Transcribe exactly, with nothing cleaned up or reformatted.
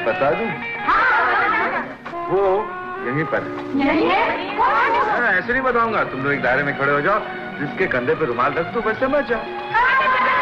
बता दूं? वो यहीं पर यहीं है? हाँ, ऐसे नहीं बताऊंगा। तुम लोग एक दायरे में खड़े हो जाओ, जिसके कंधे पे रुमाल रख दो, बस समझ जाओ।